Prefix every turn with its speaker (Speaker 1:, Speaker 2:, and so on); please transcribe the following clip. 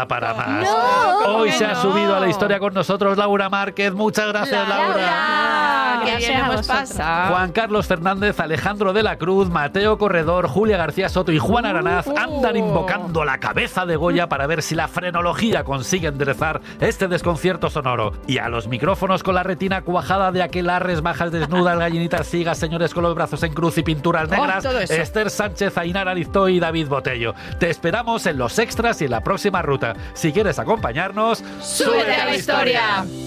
Speaker 1: da para más.
Speaker 2: No,
Speaker 1: Hoy se ha subido a la historia con nosotros Laura Márquez. Muchas gracias, Laura.
Speaker 2: ¡Qué bien
Speaker 3: a
Speaker 2: hemos
Speaker 3: vosotros.
Speaker 2: pasado!
Speaker 1: Juan Carlos Fernández, Alejandro de la Cruz, Mateo Corredor, Julia García Soto y Juan Aranaz andan invocando la cabeza de Goya para ver si la frenología consigue enderezar este desconcierto sonoro. Y a los micrófonos con la retina cuajada de aquelarres, majas desnudas, gallinitas ciegas, señores con los brazos en cruz y pinturas negras,
Speaker 2: todo eso.
Speaker 1: Esther Sánchez, Ainara Lizto y David Botello. Te esperamos en los extras y en la próxima ruta. Si quieres acompañarnos,
Speaker 2: ¡Súbete a la historia!